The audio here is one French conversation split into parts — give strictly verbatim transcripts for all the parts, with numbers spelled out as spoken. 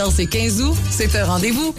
C'est quinze août, c'est un rendez-vous.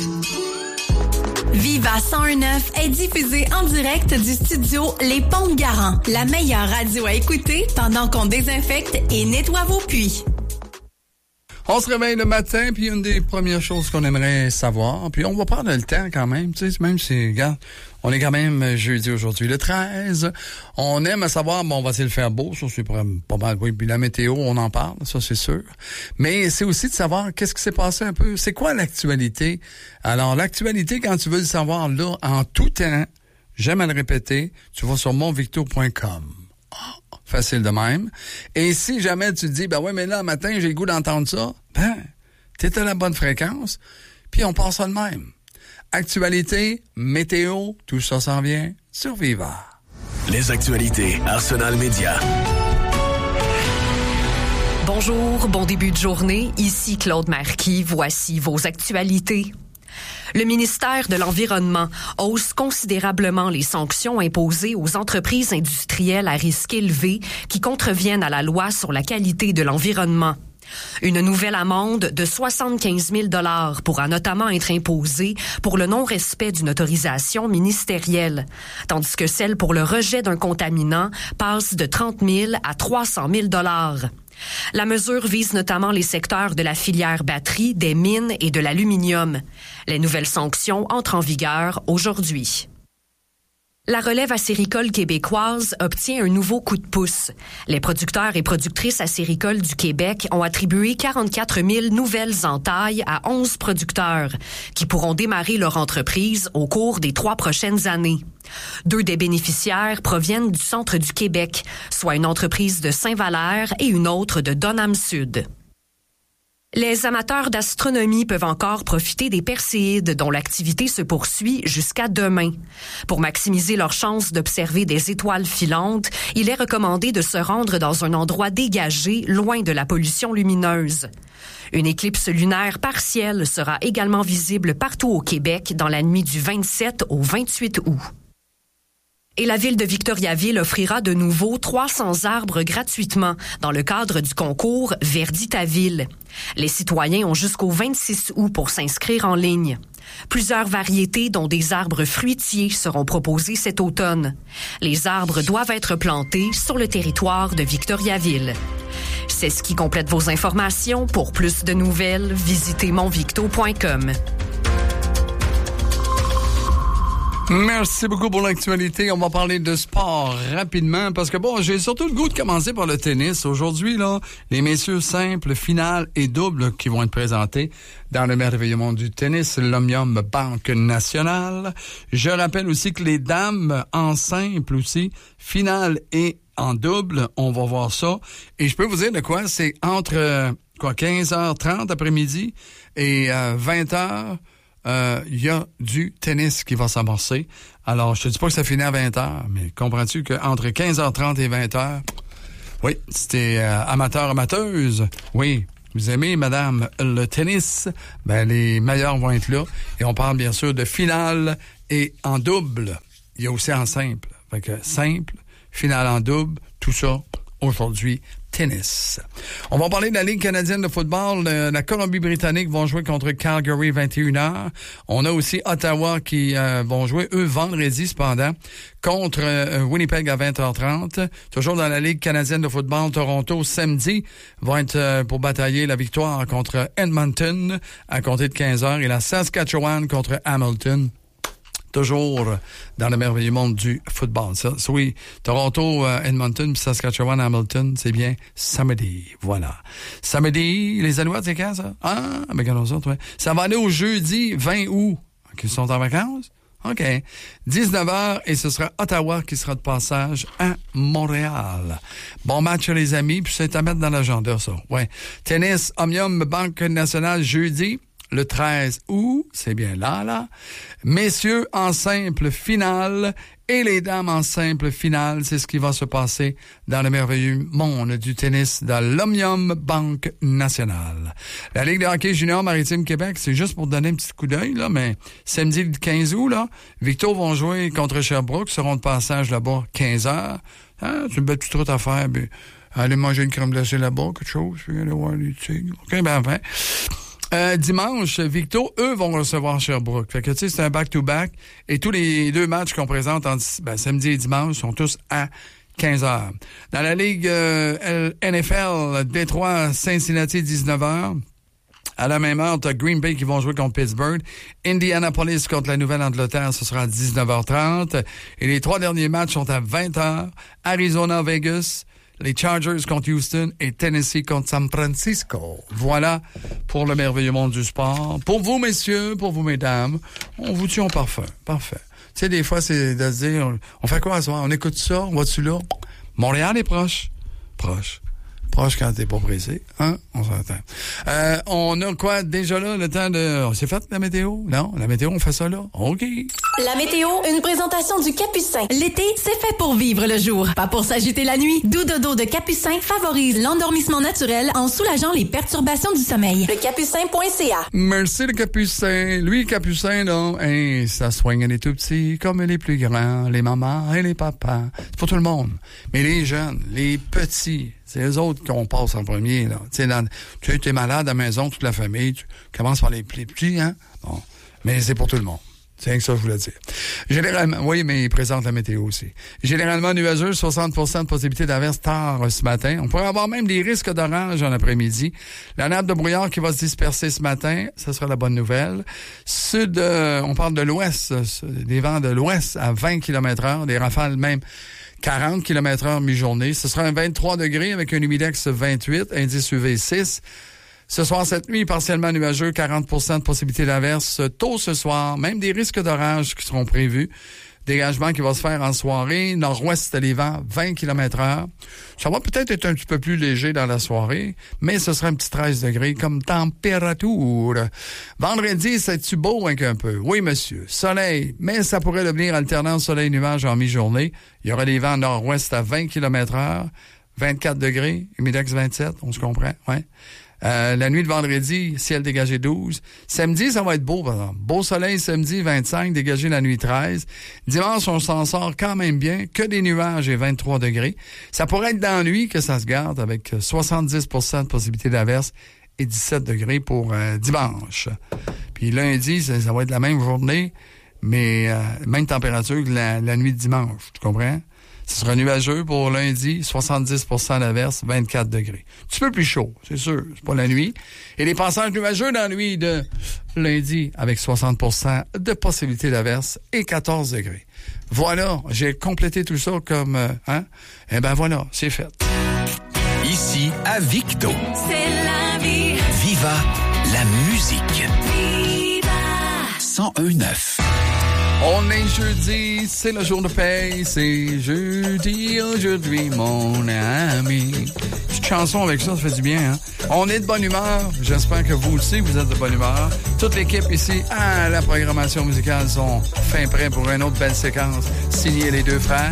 Viva cent un neuf est diffusé en direct du studio Les Ponts de Garant, la meilleure radio à écouter pendant qu'on désinfecte et nettoie vos puits. On se réveille le matin, puis une des premières choses qu'on aimerait savoir, puis on va prendre le temps quand même, tu sais, même si, regarde, on est quand même jeudi aujourd'hui, le treize, on aime savoir, bon, va-t-il faire beau, ça c'est pas mal, oui, puis la météo, on en parle, ça c'est sûr, mais c'est aussi de savoir qu'est-ce qui s'est passé un peu, c'est quoi l'actualité? Alors, l'actualité, quand tu veux le savoir, là, en tout temps, j'aime à le répéter, tu vas sur mon victo point com. Oh, facile de même. Et si jamais tu te dis, ben ouais, mais là, matin, j'ai le goût d'entendre ça, ben, t'es à la bonne fréquence, puis on passe ça de même. Actualité, météo, tout ça s'en vient sur Viva. Les actualités Arsenal Média. Bonjour, bon début de journée. Ici Claude Marquis. Voici vos actualités. Le ministère de l'Environnement hausse considérablement les sanctions imposées aux entreprises industrielles à risque élevé qui contreviennent à la loi sur la qualité de l'environnement. Une nouvelle amende de soixante-quinze mille dollars pourra notamment être imposée pour le non-respect d'une autorisation ministérielle, tandis que celle pour le rejet d'un contaminant passe de trente mille à trois cent mille dollars. La mesure vise notamment les secteurs de la filière batterie, des mines et de l'aluminium. Les nouvelles sanctions entrent en vigueur aujourd'hui. La relève acéricole québécoise obtient un nouveau coup de pouce. Les producteurs et productrices acéricoles du Québec ont attribué quarante-quatre mille nouvelles entailles à onze producteurs qui pourront démarrer leur entreprise au cours des trois prochaines années. Deux des bénéficiaires proviennent du centre du Québec, soit une entreprise de Saint-Valère et une autre de Donham-Sud. Les amateurs d'astronomie peuvent encore profiter des Perséides dont l'activité se poursuit jusqu'à demain. Pour maximiser leurs chances d'observer des étoiles filantes, il est recommandé de se rendre dans un endroit dégagé, loin de la pollution lumineuse. Une éclipse lunaire partielle sera également visible partout au Québec dans la nuit du vingt-sept au vingt-huit août. Et la ville de Victoriaville offrira de nouveau trois cents arbres gratuitement dans le cadre du concours Verdis ta ville. Les citoyens ont jusqu'au vingt-six août pour s'inscrire en ligne. Plusieurs variétés, dont des arbres fruitiers, seront proposés cet automne. Les arbres doivent être plantés sur le territoire de Victoriaville. C'est ce qui complète vos informations. Pour plus de nouvelles, visitez mon victo point com. Merci beaucoup pour l'actualité. On va parler de sport rapidement parce que bon, j'ai surtout le goût de commencer par le tennis. Aujourd'hui, là, les messieurs simples, finales et doubles qui vont être présentés dans le merveilleux monde du tennis, l'Omnium Banque Nationale. Je rappelle aussi que les dames en simple aussi, finale et en double, on va voir ça. Et je peux vous dire de quoi, c'est entre quoi quinze heures trente après-midi et euh, vingt heures. Il euh, y a du tennis qui va s'amorcer. Alors, je te dis pas que ça finit à vingt heures, mais comprends-tu qu'entre quinze heures trente et vingt heures, oui, c'était euh, amateur, amateuse, oui, vous aimez, madame, le tennis, ben les meilleurs vont être là. Et on parle bien sûr de finale et en double. Il y a aussi en simple. Fait que simple, finale en double, tout ça, aujourd'hui, tennis. On va parler de la Ligue canadienne de football. Le, la Colombie-Britannique vont jouer contre Calgary vingt et une heures. On a aussi Ottawa qui euh, vont jouer, eux, vendredi, cependant, contre euh, Winnipeg à vingt heures trente. Toujours dans la Ligue canadienne de football, Toronto, samedi, vont être euh, pour batailler la victoire contre Edmonton à compter de quinze heures et la Saskatchewan contre Hamilton. Toujours dans le merveilleux monde du football. Ça, oui, Toronto, euh, Edmonton, puis Saskatchewan, Hamilton, c'est bien samedi. Voilà. Samedi, les Alouettes, c'est quand ça? Ah, mais quand on ouais. Ça va aller au jeudi vingt août. Ils sont en vacances? OK. dix-neuf heures et ce sera Ottawa qui sera de passage à Montréal. Bon match, les amis, puis c'est à mettre dans l'agenda, ça. Ouais. Tennis, Omnium Banque Nationale, jeudi. Le treize août, c'est bien là, là. Messieurs en simple finale et les dames en simple finale, c'est ce qui va se passer dans le merveilleux monde du tennis dans l'Omnium Banque Nationale. La Ligue de hockey junior Maritime Québec, c'est juste pour donner un petit coup d'œil, là, mais samedi le quinze août, là, Victo vont jouer contre Sherbrooke, seront de passage là-bas quinze heures. Hein, c'est une belle petite route à faire, mais aller manger une crème glacée là-bas, quelque chose, puis aller voir les tigres. OK, ben enfin. Euh, dimanche, Victo, eux, vont recevoir Sherbrooke. Fait que, tu sais, c'est un back-to-back. Et tous les deux matchs qu'on présente en, ben, samedi et dimanche sont tous à quinze heures. Dans la Ligue euh, N F L, Détroit, Cincinnati, dix-neuf heures. À la même heure, t'as Green Bay qui vont jouer contre Pittsburgh. Indianapolis contre la Nouvelle-Angleterre, ce sera à dix-neuf heures trente. Et les trois derniers matchs sont à vingt heures. Arizona, Vegas, les Chargers contre Houston et Tennessee contre San Francisco. Voilà pour le merveilleux monde du sport. Pour vous, messieurs, pour vous, mesdames, on vous tue en parfum. Parfait. Tu sais, des fois, c'est de se dire, on fait quoi à soir? On écoute ça? On va-tu là? Montréal est proche. Proche. Proche quand t'es pas pressé, hein? On s'entend. Euh, on a quoi déjà là, le temps de... On s'est fait la météo? Non? La météo, on fait ça là? OK. La météo, une présentation du Capucin. L'été, c'est fait pour vivre le jour, pas pour s'agiter la nuit. Doux dodo de Capucin favorise l'endormissement naturel en soulageant les perturbations du sommeil. Le capucin point c a. Merci le Capucin. Lui, le Capucin, là, hein, ça soigne les tout petits comme les plus grands, les mamans et les papas. C'est pour tout le monde. Mais les jeunes, les petits... C'est eux autres qu'on passe en premier, là. Tu sais, dans, tu es malade à la maison, toute la famille, tu commences par les petits, hein? Bon. Mais c'est pour tout le monde. C'est rien que ça, je voulais dire. Généralement, oui, mais il présente la météo aussi. Généralement nuageux, soixante pour cent de possibilité d'averse tard ce matin. On pourrait avoir même des risques d'orage en après-midi. La nappe de brouillard qui va se disperser ce matin, ça sera la bonne nouvelle. Sud, euh, on parle de l'ouest, des vents de l'ouest à vingt kilomètres heure, des rafales même quarante kilomètres heure mi-journée. Ce sera un vingt-trois degrés avec un humidex vingt-huit, indice U V six. Ce soir, cette nuit, partiellement nuageux, quarante pour cent de possibilité d'averse. Tôt ce soir, même des risques d'orage qui seront prévus. Dégagement qui va se faire en soirée. Nord-ouest, les vents, vingt kilomètres heure. Ça va peut-être être un petit peu plus léger dans la soirée, mais ce sera un petit treize degrés comme température. Vendredi, c'est-tu beau hein, qu'un peu? Oui, monsieur. Soleil, mais ça pourrait devenir alternance soleil-nuage en mi-journée. Il y aura des vents nord-ouest à vingt kilomètres heure, vingt-quatre degrés, humidex vingt-sept, on se comprend, ouais. Euh, la nuit de vendredi, ciel dégagé douze. Samedi, ça va être beau, par exemple. Beau soleil samedi, vingt-cinq, dégagé la nuit treize. Dimanche, on s'en sort quand même bien, que des nuages et vingt-trois degrés. Ça pourrait être dans la nuit que ça se garde avec soixante-dix pour cent de possibilité d'averse et dix-sept degrés pour euh, dimanche. Puis lundi, ça, ça va être la même journée, mais euh, même température que la, la nuit de dimanche. Tu comprends? Ce sera nuageux pour lundi, soixante-dix pour cent d'averse, vingt-quatre degrés. Un petit peu plus chaud, c'est sûr, c'est pas la nuit. Et les passages nuageux dans la nuit de lundi, avec soixante pour cent de possibilité d'averse et quatorze degrés. Voilà, j'ai complété tout ça comme... Euh, hein? Eh ben voilà, c'est fait. Ici, à Victo. C'est la vie. Viva la musique. Viva. cent un neuf. On est jeudi, c'est le jour de paye, c'est jeudi aujourd'hui, mon ami. Petite chanson avec ça, ça fait du bien, hein? On est de bonne humeur, j'espère que vous aussi, vous êtes de bonne humeur. Toute l'équipe ici à la programmation musicale sont fin prêts pour une autre belle séquence, signée les deux frères.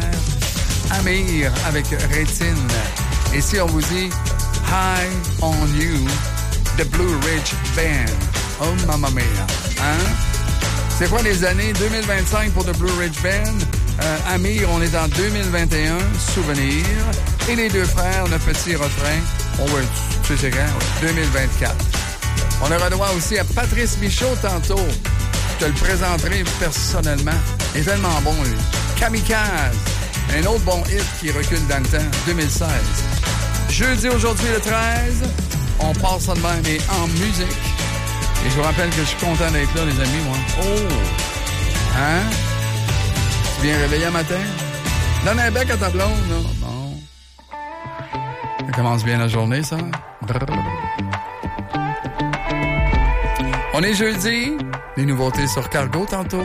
Amir avec Rétine. Et si on vous dit High on You, The Blue Ridge Band. Oh, mamma mia, hein? C'est quoi les années deux mille vingt-cinq pour The Blue Ridge Band? Euh, Amir, on est en deux mille vingt et un, Souvenir. Et les deux frères, le petit refrain, on va, tu sais c'est quand? deux mille vingt-quatre. On aura droit aussi à Patrice Michaud tantôt. Je te le présenterai personnellement. Il est tellement bon, lui. Kamikaze, un autre bon hit qui recule dans le temps, deux mille seize. Jeudi, aujourd'hui, le treize, on passe ça de même et en musique. Et je vous rappelle que je suis content d'être là, les amis, moi. Oh! Hein? Tu viens réveiller un matin? Donne un bec à ta blonde, là. Bon. Ça commence bien la journée, ça. On est jeudi. Les nouveautés sur Cargo, tantôt.